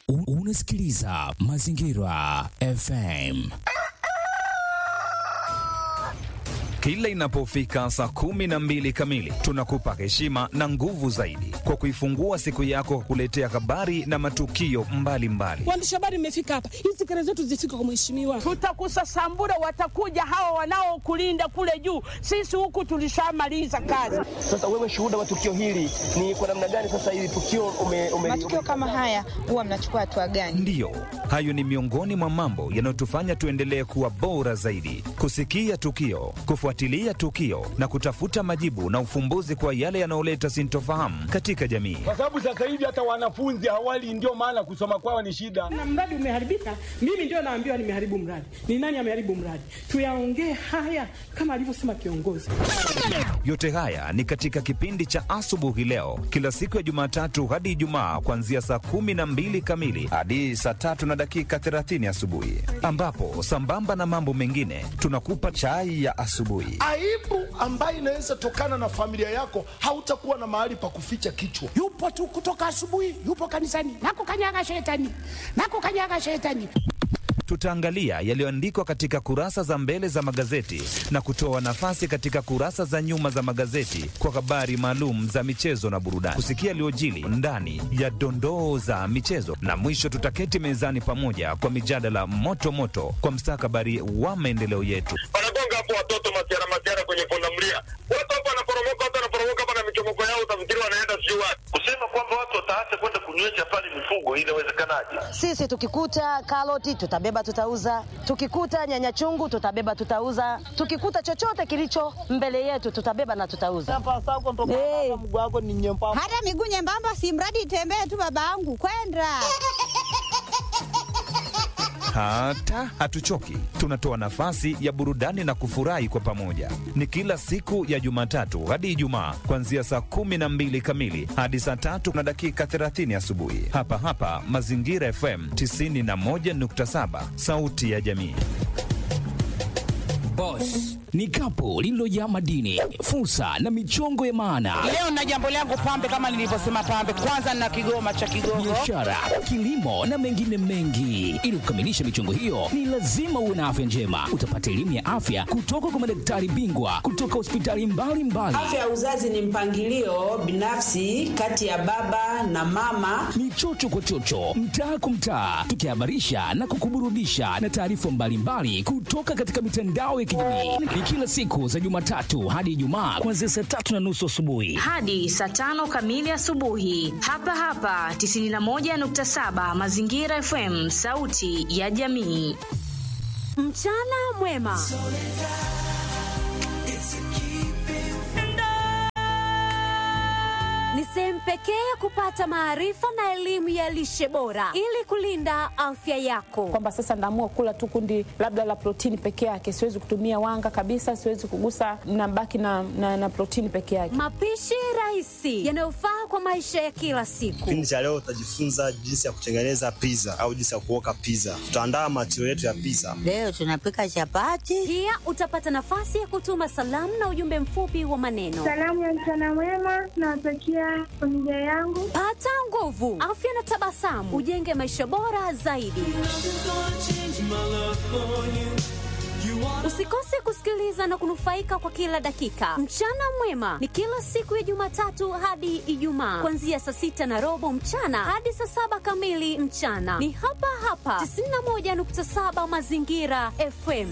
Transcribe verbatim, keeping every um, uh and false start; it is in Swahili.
Unasikiliza Mazingira F M. Kila inapofika saa kumi na mbili kamili, tunakupa heshima na nguvu zaidi kwa kuifungua siku yako kwa kuletea habari na matukio mbalimbali. Waandishi habari mmefika hapa, hizi kelele zetu zifike kwa mheshimiwa. Tutakusasambura, watakuja hawa wanaokulinda kule juu. Sisi huku tulishamaliza kazi. Sasa wewe shuhuda wa tukio hili, ni kwa namna gani sasa hili tukio ume, ume, matukio kama haya huwa mnachukua hatua gani? Ndiyo, hayo ni miongoni mwa mambo yanayotufanya tuendelee kuwa bora zaidi, kusikia tukio, kufuatilia tukio na kutafuta majibu na ufumbuzi kwa yale yanayoleta sintofahamu katika jamii. Kwa sababu sasa hivi hata wanafunzi hawali, ndio maana kusoma kwao ni shida. Na mradi umeharibika, mimi ndio naambiwa nimeharibu mradi. Ni nani ameharibu mradi? Tuyaongee haya kama alivyosema kiongozi. Yote haya ni katika kipindi cha Asubuhi Leo, kila siku ya Jumatatu hadi Ijumaa kuanzia saa kumi na mbili kamili hadi saa tatu na dakika thelathini asubuhi, ambapo sambamba na mambo mengine tunakupa chai ya asubuhi. Aibu ambayo inaweza tokana na familia yako, hautakuwa na mahali pa kuficha kichwa. Yupo tu kutoka asubuhi, yupo kanisani, nakukanyaga shetani, nakukanyaga shetani. Tutaangalia yaliyoandikwa katika kurasa za mbele za magazeti na kutoa nafasi katika kurasa za nyuma za magazeti kwa habari maalum za michezo na burudani, kusikia yaliyojili ndani ya dondoo za michezo, na mwisho tutaketi mezani pamoja kwa mijadala moto moto kwa mstakabali wa maendeleo yetu. Wanagonga hapo watoto matiara matiara kwenye pundamilia. Watu hapo wanaporomoka, watu wanaporomoka hapa na michomoko yao, utafikiri wanaenda sijui wapi. Kusema kwamba watu wataacha kwenda kunywesha pale mifugo, inawezekanaje? Sisi tukikuta karoti tutabeba tutauza, tukikuta nyanya chungu tutabeba tutauza, tukikuta chochote kilicho mbele yetu tutabeba na tutauza. Hey. Hata miguu nyembamba si mradi itembee tu babangu kwenda. Hata hatuchoki, tunatoa nafasi ya burudani na kufurahi kwa pamoja. Ni kila siku ya Jumatatu hadi Ijumaa kuanzia saa kumi na mbili kamili hadi saa tatu na dakika thelathini asubuhi, hapa hapa Mazingira F M tisini na moja nukta saba, sauti ya jamii. Boss ni kapu lililojaa madini, fursa na michongo ya maana. Leo na jambo langu pambe, kama nilivyosema pambe, kwanza na kigoma cha Kigogo, biashara, kilimo na mengine mengi. Ili kukamilisha michongo hiyo, ni lazima uwe na afya njema. Utapata elimu ya afya kutoka kwa madaktari bingwa kutoka hospitali mbalimbali. Afya ya uzazi ni mpangilio binafsi kati ya baba na mama. Ni chocho kwa chocho, mtaa kwa mtaa, tukihabarisha na kukuburudisha na taarifa mbalimbali kutoka katika mitandao ya kijamii. Ni kila siku za Jumatatu hadi Ijumaa kuanzia saa tatu na nusu asubuhi hadi saa tano kamili asubuhi, hapa hapa tisini na moja nukta saba Mazingira F M, sauti ya jamii. Mchana mwema. Ni sehemu pekee ya kupata maarifa na elimu ya lishe bora ili kulinda afya yako. Kwamba sasa naamua kula tu kundi labda la protini peke yake, siwezi kutumia wanga kabisa, siwezi kugusa, nabaki na, na, na protini peke yake. Mapishi rahisi yanayofaa kwa maisha ya kila siku. Kipindi cha leo utajifunza jinsi ya kutengeneza pizza au jinsi ya kuoka pizza. Tutaandaa material yetu ya pizza. Leo tunapika chapati. Pia utapata nafasi ya kutuma salamu na ujumbe mfupi wa maneno. Salamu ya mchana mwema nawatakia familia yangu. Pata nguvu, afya na tabasamu, ujenge maisha bora zaidi. Usikose kusikiliza na kunufaika kwa kila dakika. Mchana mwema ni kila siku ya Jumatatu hadi Ijumaa kuanzia saa sita na robo mchana hadi saa saba kamili mchana. Ni hapa hapa tisini na moja nukta saba Mazingira F M.